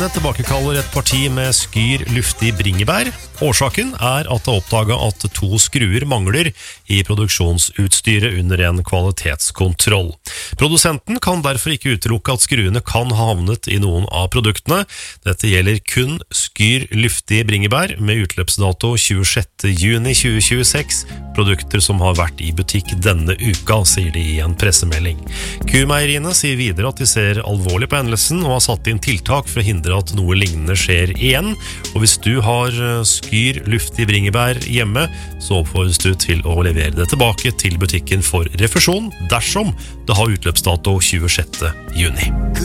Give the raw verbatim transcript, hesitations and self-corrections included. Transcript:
Meieriene tilbakekaller et parti med Skyr luftig bringebær. Årsaken er at det er oppdaget at to skruer mangler i produksjonsutstyret under en kvalitetskontroll. Produsenten kan derfor ikke utelukke at skruene kan ha havnet i noen av produktene. Dette gjelder kun Skyr luftig bringebær med utløpsdato tjuesjette juni tjue tjueseks, produkter som har vært i butikk denne uka, sier de i en pressemelding. Q-meieriene sier videre at de ser alvorlig på hendelsen og har satt inn tiltak for å hindre at noe lignende skjer igjen. Og hvis du har Skyr luftig bringebær hjemme, så oppfordres du til å levere det tilbake til butikken for refusjon dersom det har utløpsdato tjuesjette juni.